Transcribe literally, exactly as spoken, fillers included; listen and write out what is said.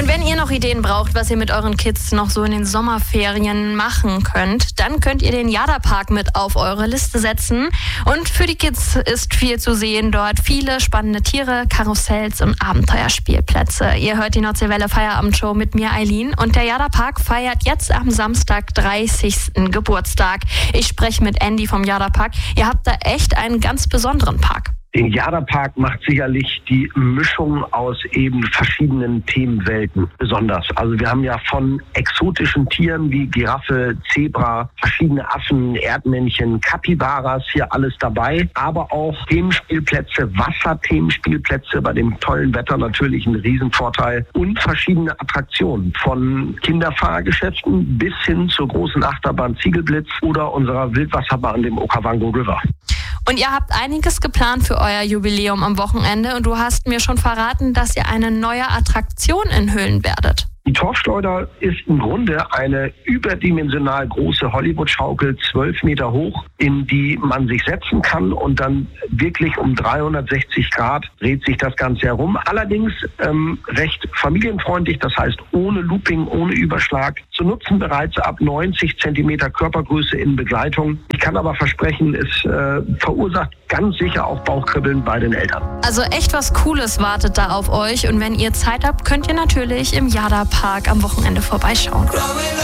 Und wenn ihr noch Ideen braucht, was ihr mit euren Kids noch so in den Sommerferien machen könnt, dann könnt ihr den Jada-Park mit auf eure Liste setzen. Und für die Kids ist viel zu sehen dort. Viele spannende Tiere, Karussells und Abenteuerspielplätze. Ihr hört die Nordseewelle Feierabendshow mit mir, Eileen. Und der Jada-Park feiert jetzt am Samstag dreißigsten Geburtstag. Ich spreche mit Andy vom Jada-Park. Ihr habt da echt einen ganz besonderen Park. Den Jada-Park macht sicherlich die Mischung aus eben verschiedenen Themenwelten besonders. Also wir haben ja von exotischen Tieren wie Giraffe, Zebra, verschiedene Affen, Erdmännchen, Kapibaras, hier alles dabei. Aber auch Themenspielplätze, Wasserthemenspielplätze, bei dem tollen Wetter natürlich ein Riesenvorteil. Und verschiedene Attraktionen von Kinderfahrgeschäften bis hin zur großen Achterbahn Ziegelblitz oder unserer Wildwasserbahn, dem Okavango River. Und ihr habt einiges geplant für euer Jubiläum am Wochenende und du hast mir schon verraten, dass ihr eine neue Attraktion enthüllen werdet. Die Torfschleuder ist im Grunde eine überdimensional große Hollywood-Schaukel, zwölf Meter hoch, in die man sich setzen kann und dann wirklich um dreihundertsechzig Grad dreht sich das Ganze herum. Allerdings ähm, recht familienfreundlich, das heißt ohne Looping, ohne Überschlag, zu nutzen bereits ab neunzig Zentimeter Körpergröße in Begleitung. Ich kann aber versprechen, es äh, verursacht ganz sicher auch Bauchkribbeln bei den Eltern. Also echt was Cooles wartet da auf euch und wenn ihr Zeit habt, könnt ihr natürlich im Jada Park am Wochenende vorbeischauen.